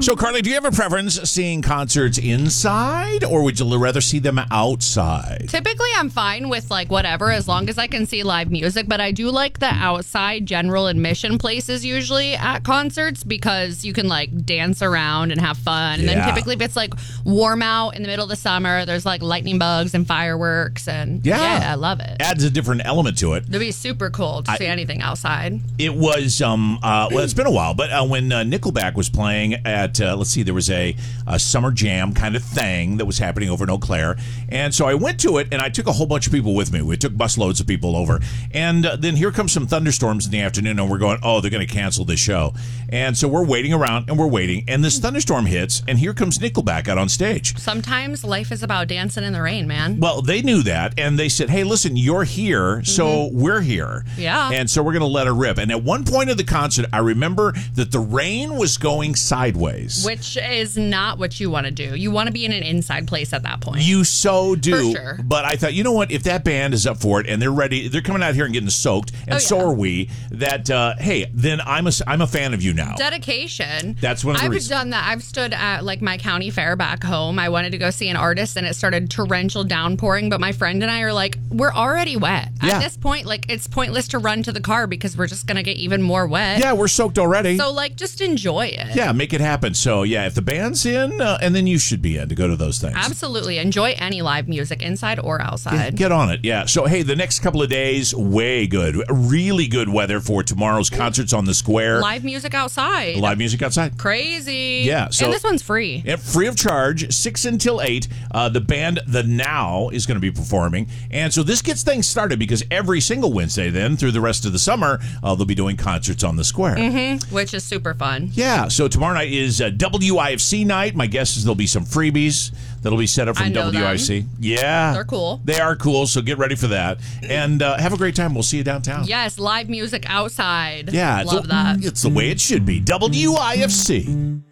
So, Carly, do you have a preference seeing concerts inside, or would you rather see them outside? Typically, I'm fine with like whatever, as long as I can see live music. But I do like the outside general admission places usually at concerts because you can like dance around and have fun. And then typically, if it's like warm out in the middle of the summer, there's like lightning bugs and fireworks, and I love it. Adds a different element to it. It'd be super cool to see anything outside. It was well, it's been a while, but when Nickelback was playing at let's see, there was a summer jam kind of thing that was happening over in Eau Claire, and so I went to it, and I took a whole bunch of people with me. We took busloads of people over, and then here comes some thunderstorms in the afternoon, and we're going, oh, they're going to cancel this show, and so we're waiting around, and we're waiting, and this thunderstorm hits, and here comes Nickelback out on stage. Sometimes life is about dancing in the rain, man. Well, they knew that, and they said, hey, listen, you're here, so we're here. Yeah. And so we're going to let her rip. And at one point of the concert, I remember that the rain was going sideways. Which is not what you want to do. You want to be in an inside place at that point. You so do. For sure. But I thought, you know what? If that band is up for it and they're ready, they're coming out here and getting soaked, and so are we, that, hey, then I'm a fan of you now. Dedication. That's one of the reasons. I've done that. I've stood at like my county fair back home. I wanted to go see an artist, and it started torrential downpouring, but my friend and I are like, we're already wet. At this point, like, it's pointless to run to the car because we're just going to get even more wet. Yeah, we're soaked already. So, like, just enjoy it. Yeah, make it happen. So, yeah, if the band's in, and then you should be in to go to those things. Absolutely. Enjoy any live music, inside or outside. Get on it, yeah. So, hey, the next couple of days, way good. Really good weather for tomorrow's concerts on the square. Live music outside. Live music outside. Crazy. Yeah. So, and this one's free. Yeah, free of charge, 6 until 8. The band, The Now, is going to be performing. And so this gets things started because every single Wednesday then, through the rest of the summer, they'll be doing concerts on the square. Mm-hmm. Which is super fun. Yeah. So tomorrow night is WIFC night. My guess is there'll be some freebies that'll be set up from WIFC. Them. Yeah. They're cool. They are cool, so get ready for that. And have a great time. We'll see you downtown. Yes, live music outside. Yeah. Love that. It's the way it should be. WIFC.